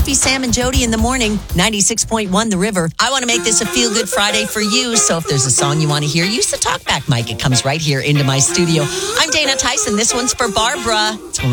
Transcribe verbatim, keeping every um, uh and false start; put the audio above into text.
Murphy, Sam, and Jody in the morning. ninety-six point one The River. I want to make this a feel-good Friday for you. So if there's a song you want to hear, use the talkback mic. It comes right here into my studio. I'm Dana Tyson. This one's for Barbara. It's